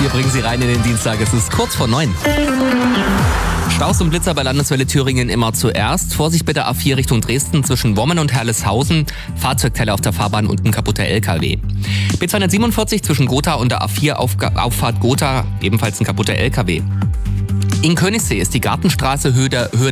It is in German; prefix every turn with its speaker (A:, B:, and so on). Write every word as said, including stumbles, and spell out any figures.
A: Wir bringen Sie rein in den Dienstag. Es ist kurz vor neun. Staus und Blitzer bei Landeswelle Thüringen immer zuerst. Vorsicht bitte A vier Richtung Dresden zwischen Wommen und Herleshausen. Fahrzeugteile auf der Fahrbahn und ein kaputter L K W. B zweihundertsiebenundvierzig zwischen Gotha und der A vier Aufga- Auffahrt Gotha. Ebenfalls ein kaputter L K W. In Königssee ist die Gartenstraße Höhe der, Höhe